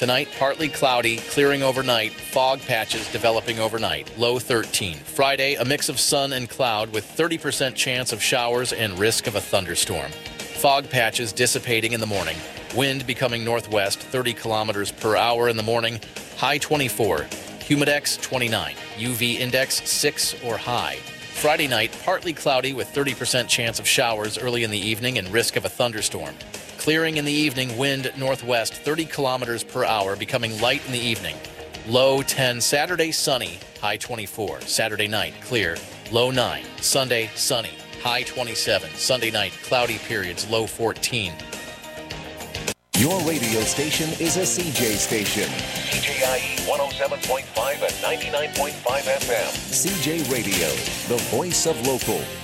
Tonight, partly cloudy, clearing overnight, fog patches developing overnight, low 13. Friday, a mix of sun and cloud with 30% chance of showers and risk of a thunderstorm. Fog patches dissipating in the morning, wind becoming northwest, 30 kilometers per hour in the morning, high 24, humidex 29, UV index 6 or high. Friday night, partly cloudy with 30% chance of showers early in the evening and risk of a thunderstorm. Clearing in the evening, wind northwest 30 kilometers per hour, becoming light in the evening. Low 10. Saturday, sunny, high 24. Saturday night, clear, low 9. Sunday, sunny, high 27. Sunday night, cloudy periods, low 14. Your radio station is a CJ station. CJIE 107.5 and 99.5 FM. CJ Radio, the voice of local.